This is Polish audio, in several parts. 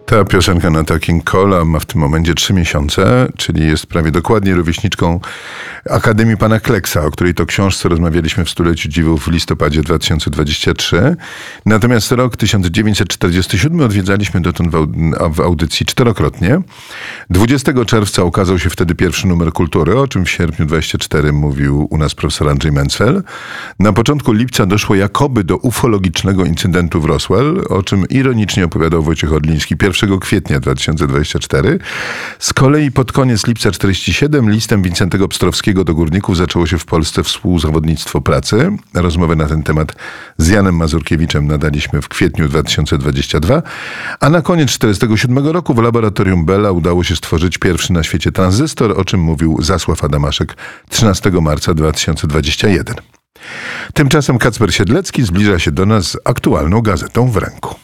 Ta piosenka Nata King Cole'a ma w tym momencie 3 miesiące, czyli jest prawie dokładnie rówieśniczką Akademii Pana Kleksa, o której to książce rozmawialiśmy w Stuleciu Dziwów w listopadzie 2023. Natomiast rok 1947 odwiedzaliśmy dotąd w audycji 4-krotnie. 20 czerwca ukazał się wtedy pierwszy numer Kultury, o czym w sierpniu 24 mówił u nas profesor Andrzej Mencel. Na początku lipca doszło jakoby do ufologicznego incydentu w Roswell, o czym ironicznie opowiadał Wojciech Odliński 1 kwietnia 2024. Z kolei pod koniec lipca 47 listem Wincentego Pstrowskiego do górników zaczęło się w Polsce współzawodnictwo pracy. Rozmowę na ten temat z Janem Mazurkiewiczem nadaliśmy w kwietniu 2022, a na koniec 47 roku w laboratorium Bella udało się stworzyć pierwszy na świecie tranzystor, o czym mówił Zasław Adamaszek 13 marca 2021. Tymczasem Kacper Siedlecki zbliża się do nas z aktualną gazetą w ręku.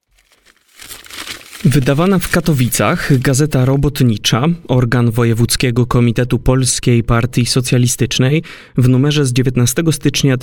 Wydawana w Katowicach Gazeta Robotnicza, organ Wojewódzkiego Komitetu Polskiej Partii Socjalistycznej, w numerze z 19 stycznia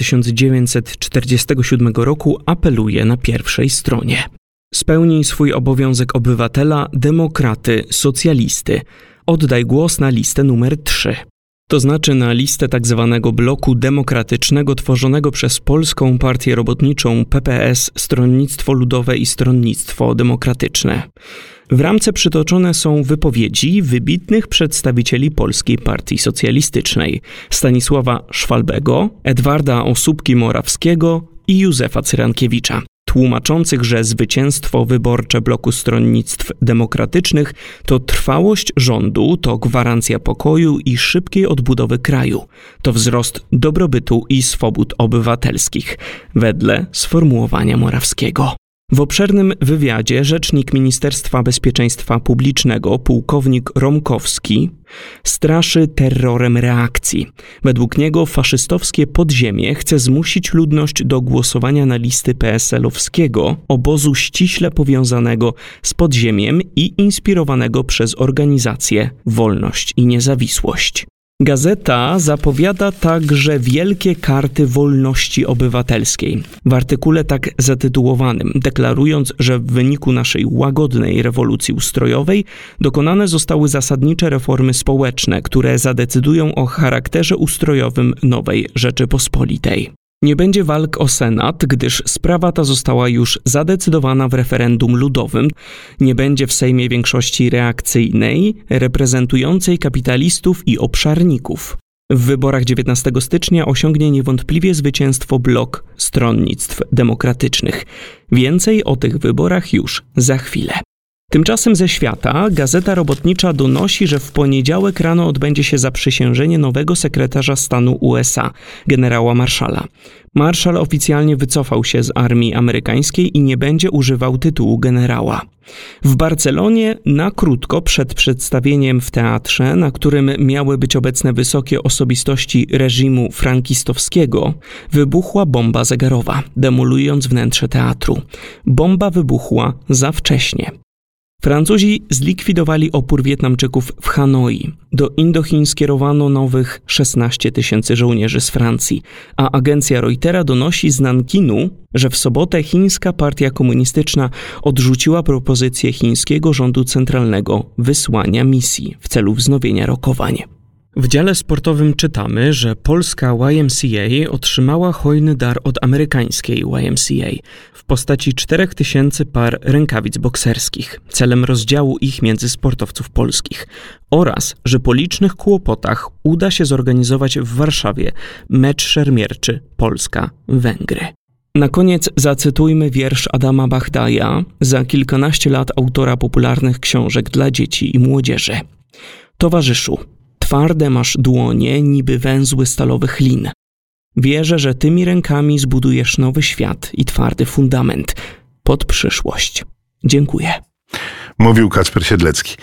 1947 roku apeluje na pierwszej stronie: spełnij swój obowiązek obywatela, demokraty, socjalisty. Oddaj głos na listę numer 3. To znaczy na listę tzw. bloku demokratycznego tworzonego przez Polską Partię Robotniczą, PPS, Stronnictwo Ludowe i Stronnictwo Demokratyczne. W ramce przytoczone są wypowiedzi wybitnych przedstawicieli Polskiej Partii Socjalistycznej: Stanisława Szwalbego, Edwarda Osóbki-Morawskiego i Józefa Cyrankiewicza, tłumaczących, że zwycięstwo wyborcze bloku stronnictw demokratycznych to trwałość rządu, to gwarancja pokoju i szybkiej odbudowy kraju, to wzrost dobrobytu i swobód obywatelskich, wedle sformułowania Morawskiego. W obszernym wywiadzie rzecznik Ministerstwa Bezpieczeństwa Publicznego, pułkownik Romkowski, straszy terrorem reakcji. Według niego faszystowskie podziemie chce zmusić ludność do głosowania na listy PSL-owskiego, obozu ściśle powiązanego z podziemiem i inspirowanego przez organizację Wolność i Niezawisłość. Gazeta zapowiada także wielkie karty wolności obywatelskiej. W artykule tak zatytułowanym, deklarując, że w wyniku naszej łagodnej rewolucji ustrojowej dokonane zostały zasadnicze reformy społeczne, które zadecydują o charakterze ustrojowym nowej Rzeczypospolitej. Nie będzie walk o Senat, gdyż sprawa ta została już zadecydowana w referendum ludowym. Nie będzie w Sejmie większości reakcyjnej, reprezentującej kapitalistów i obszarników. W wyborach 19 stycznia osiągnie niewątpliwie zwycięstwo blok stronnictw demokratycznych. Więcej o tych wyborach już za chwilę. Tymczasem ze świata Gazeta Robotnicza donosi, że w poniedziałek rano odbędzie się zaprzysiężenie nowego sekretarza stanu USA, generała Marshalla. Marshall oficjalnie wycofał się z armii amerykańskiej i nie będzie używał tytułu generała. W Barcelonie na krótko przed przedstawieniem w teatrze, na którym miały być obecne wysokie osobistości reżimu frankistowskiego, wybuchła bomba zegarowa, demolując wnętrze teatru. Bomba wybuchła za wcześnie. Francuzi zlikwidowali opór Wietnamczyków w Hanoi. Do Indochin skierowano nowych 16 000 żołnierzy z Francji, a agencja Reutera donosi z Nankinu, że w sobotę chińska partia komunistyczna odrzuciła propozycję chińskiego rządu centralnego wysłania misji w celu wznowienia rokowań. W dziale sportowym czytamy, że polska YMCA otrzymała hojny dar od amerykańskiej YMCA w postaci 4000 par rękawic bokserskich, celem rozdziału ich między sportowców polskich, oraz, że po licznych kłopotach uda się zorganizować w Warszawie mecz szermierczy Polska-Węgry. Na koniec zacytujmy wiersz Adama Bahdaja, za kilkanaście lat autora popularnych książek dla dzieci i młodzieży. Towarzyszu, twarde masz dłonie, niby węzły stalowych lin. Wierzę, że tymi rękami zbudujesz nowy świat i twardy fundament pod przyszłość. Dziękuję. Mówił Kacper Siedlecki.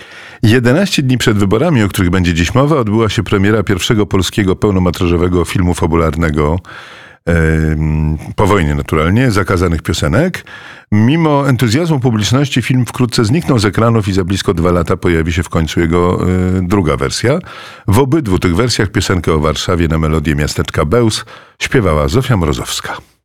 11 dni przed wyborami, o których będzie dziś mowa, odbyła się premiera pierwszego polskiego pełnometrażowego filmu fabularnego po wojnie naturalnie, Zakazanych piosenek. Mimo entuzjazmu publiczności film wkrótce zniknął z ekranów i za blisko 2 lata pojawi się w końcu jego druga wersja. W obydwu tych wersjach piosenkę o Warszawie na melodię miasteczka Bełz śpiewała Zofia Mrozowska.